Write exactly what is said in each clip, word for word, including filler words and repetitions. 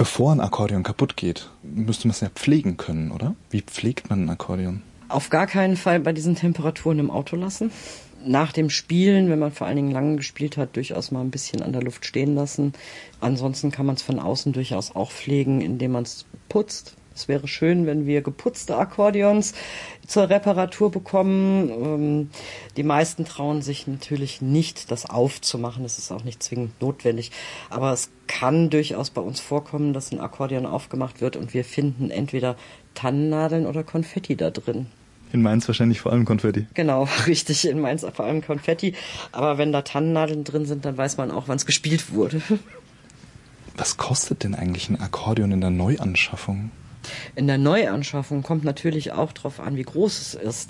Bevor ein Akkordeon kaputt geht, müsste man es ja pflegen können, oder? Wie pflegt man ein Akkordeon? Auf gar keinen Fall bei diesen Temperaturen im Auto lassen. Nach dem Spielen, wenn man vor allen Dingen lange gespielt hat, durchaus mal ein bisschen an der Luft stehen lassen. Ansonsten kann man es von außen durchaus auch pflegen, indem man es putzt. Es wäre schön, wenn wir geputzte Akkordeons zur Reparatur bekommen. Die meisten trauen sich natürlich nicht, das aufzumachen. Das ist auch nicht zwingend notwendig. Aber es kann durchaus bei uns vorkommen, dass ein Akkordeon aufgemacht wird und wir finden entweder Tannennadeln oder Konfetti da drin. In Mainz wahrscheinlich vor allem Konfetti. Genau, richtig, in Mainz vor allem Konfetti. Aber wenn da Tannennadeln drin sind, dann weiß man auch, wann es gespielt wurde. Was kostet denn eigentlich ein Akkordeon in der Neuanschaffung? In der Neuanschaffung kommt natürlich auch darauf an, wie groß es ist.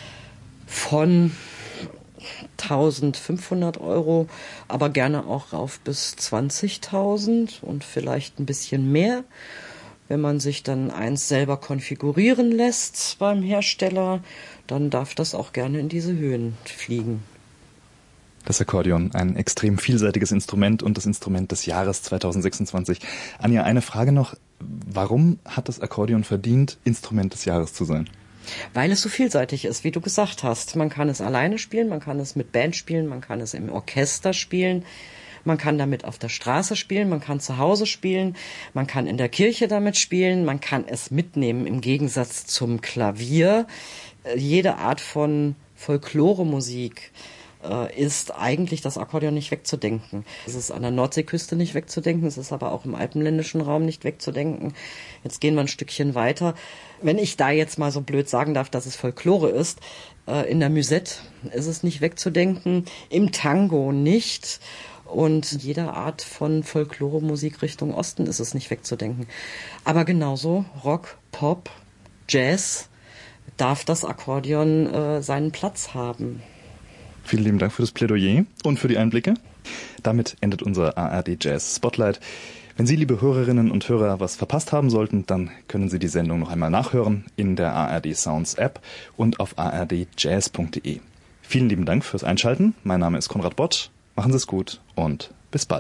Von eintausendfünfhundert Euro, aber gerne auch rauf bis zwanzigtausend und vielleicht ein bisschen mehr. Wenn man sich dann eins selber konfigurieren lässt beim Hersteller, dann darf das auch gerne in diese Höhen fliegen. Das Akkordeon, ein extrem vielseitiges Instrument und das Instrument des Jahres zweitausendsechsundzwanzig. Anja, eine Frage noch. Warum hat das Akkordeon verdient, Instrument des Jahres zu sein? Weil es so vielseitig ist, wie du gesagt hast. Man kann es alleine spielen, man kann es mit Band spielen, man kann es im Orchester spielen, man kann damit auf der Straße spielen, man kann zu Hause spielen, man kann in der Kirche damit spielen, man kann es mitnehmen im Gegensatz zum Klavier. Jede Art von Folkloremusik ist eigentlich das Akkordeon nicht wegzudenken. Es ist an der Nordseeküste nicht wegzudenken, es ist aber auch im alpenländischen Raum nicht wegzudenken. Jetzt gehen wir ein Stückchen weiter. Wenn ich da jetzt mal so blöd sagen darf, dass es Folklore ist, in der Musette ist es nicht wegzudenken, im Tango nicht und jeder Art von Folklore-Musik Richtung Osten ist es nicht wegzudenken. Aber genauso Rock, Pop, Jazz darf das Akkordeon äh, seinen Platz haben. Vielen lieben Dank für das Plädoyer und für die Einblicke. Damit endet unser A R D Jazz Spotlight. Wenn Sie, liebe Hörerinnen und Hörer, was verpasst haben sollten, dann können Sie die Sendung noch einmal nachhören in der A R D Sounds App und auf a r d jazz punkt d e. Vielen lieben Dank fürs Einschalten. Mein Name ist Konrad Bott. Machen Sie es gut und bis bald.